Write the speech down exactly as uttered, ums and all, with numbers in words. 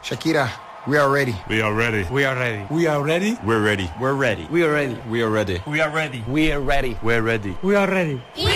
Shakira, we are ready. We are ready. We are ready. We are ready. We're ready. We're ready. We are ready. We are ready. We are ready. We are ready. We're ready. We're ready. We are ready. We